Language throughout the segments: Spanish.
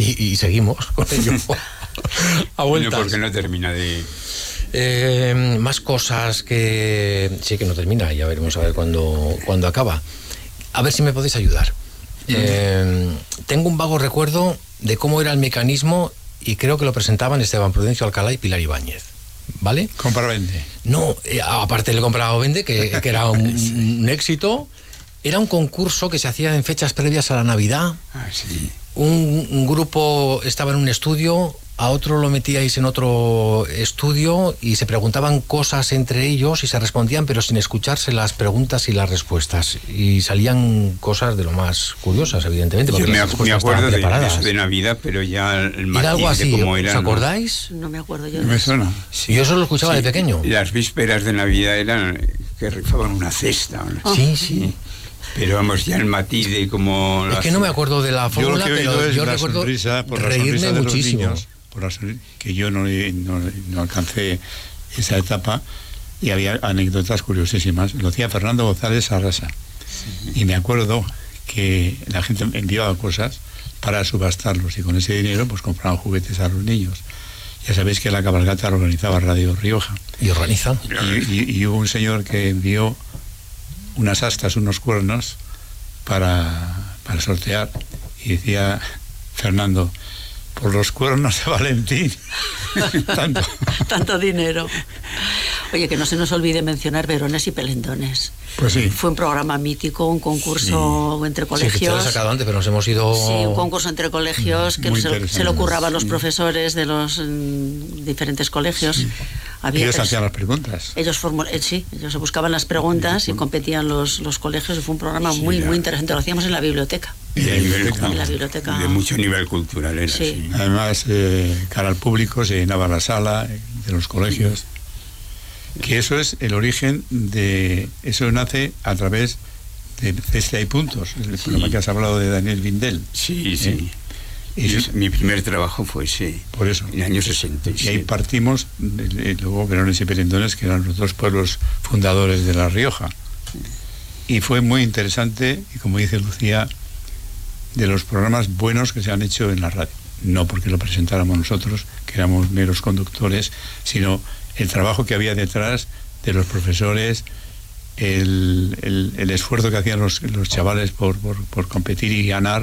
y seguimos con ello. A vueltas. No, porque no termina de... Más cosas que... Sí, que no termina, ya veremos a ver cuándo acaba. A ver si me podéis ayudar. Tengo un vago recuerdo de cómo era el mecanismo y creo que lo presentaban Esteban Prudencio Alcalá y Pilar Ibáñez, ¿vale? Compra-vende. No, aparte del compra-vende, que era un éxito, era un concurso que se hacía en fechas previas a la Navidad. Sí. Un grupo estaba en un estudio, a otro lo metíais en otro estudio y se preguntaban cosas entre ellos y se respondían, pero sin escucharse las preguntas y las respuestas. Y salían cosas de lo más curiosas, evidentemente. Yo me acuerdo de Navidad, pero ya el matiz era algo así, de cómo era. ¿os acordáis? No me acuerdo yo. No me suena. Sí, yo eso lo escuchaba de pequeño. Las vísperas de Navidad eran que rifaban una cesta. ¿No? Sí. Pero vamos, ya el matiz de cómo... Es que no me acuerdo de la fórmula, pero yo recuerdo reírme muchísimo. Que yo no alcancé esa etapa y había anécdotas curiosísimas. Lo hacía Fernando González Arrasa. Y me acuerdo que la gente enviaba cosas para subastarlos y con ese dinero pues compraban juguetes a los niños. Ya sabéis que la cabalgata lo organizaba Radio Rioja. ¿Y organiza? Y hubo un señor que envió unas astas, unos cuernos para sortear y decía Fernando: por los cuernos de Valentín. Tanto dinero. Oye, que no se nos olvide mencionar Verones y Pelendones. Pues sí. Fue un programa mítico, un concurso entre colegios. Sí, que te lo he sacado antes, pero nos hemos ido... Sí, un concurso entre colegios que se le ocurraba a los profesores de los diferentes colegios. Sí. Ellos hacían las preguntas. Ellos se buscaban las preguntas y competían los colegios, y fue un programa muy interesante. Lo hacíamos en la biblioteca. En la biblioteca. De mucho nivel cultural era, sí. Además, cara al público, se llenaba la sala de los colegios. Que eso es el origen de... Eso nace a través de Cesta y Puntos, el programa que has hablado de Daniel Vindel. Sí. Mi primer trabajo fue por eso, en el año 67. Y ahí partimos, luego Verones y Pelendones, que eran los dos pueblos fundadores de La Rioja. Y fue muy interesante, y como dice Lucía, de los programas buenos que se han hecho en la radio. No porque lo presentáramos nosotros, que éramos meros conductores, sino el trabajo que había detrás de los profesores, el esfuerzo que hacían los chavales por competir y ganar,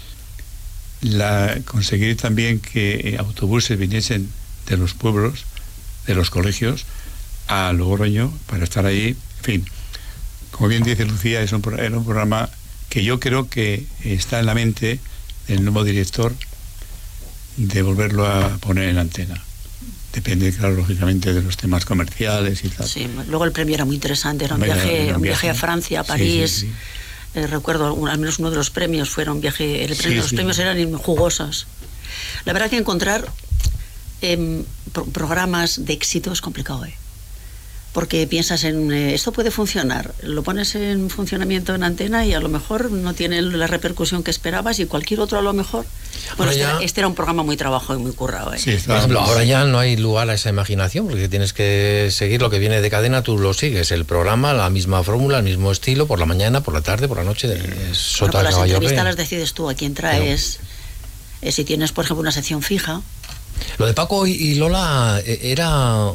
conseguir también que autobuses viniesen de los pueblos, de los colegios, a Logroño para estar ahí. En fin, como bien dice Lucía, era un programa que yo creo que está en la mente del nuevo director de volverlo a poner en antena. Depende, claro, lógicamente, de los temas comerciales y tal. Sí, luego el premio era muy interesante, era un viaje a Francia, a París. Sí. Recuerdo, al menos uno de los premios fuera un viaje. Los premios eran jugosos. La verdad que encontrar programas de éxito es complicado, porque piensas en esto puede funcionar, lo pones en funcionamiento en antena y a lo mejor no tiene la repercusión que esperabas, y cualquier otro a lo mejor. Bueno, este era un programa muy trabajado y muy currado. Sí, por ejemplo, ahora ya no hay lugar a esa imaginación, porque tienes que seguir lo que viene de cadena, tú lo sigues, el programa, la misma fórmula, el mismo estilo, por la mañana, por la tarde, por la noche. Las entrevistas las decides tú, a quién traes. Si tienes, por ejemplo, una sección fija. Lo de Paco y Lola era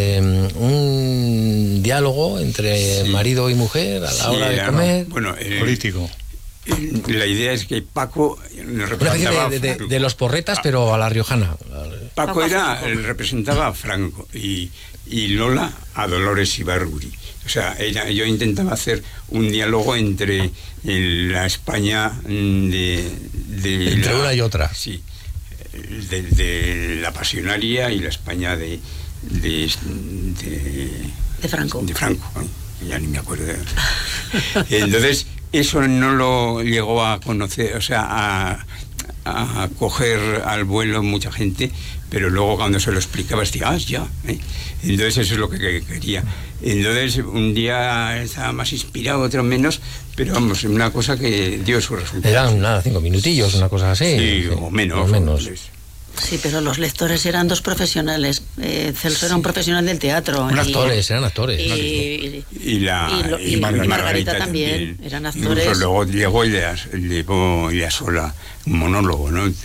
un diálogo entre marido y mujer a la hora de comer. Bueno, político. La idea es que Paco representaba de los porretas, pero a la riojana. Paco representaba a Franco y Lola a Dolores Ibárruri. O sea, yo intentaba hacer un diálogo entre la España entre una y otra. Sí. De la pasionaria y la España de Franco. De Franco, ya ni me acuerdo. Entonces, eso no lo llegó a conocer, o sea, a coger al vuelo mucha gente, pero luego cuando se lo explicaba, decía, ya. Entonces, eso es lo que quería. Entonces, un día estaba más inspirado, otro menos, pero vamos, una cosa que dio su resultado. Eran 5 minutillos, una cosa así. Sí, o menos. Sí, pero los lectores eran dos profesionales. Celso era un profesional del teatro. Eran actores. Y Margarita también. Eran actores. Incluso luego llegó y le sola un monólogo, ¿no?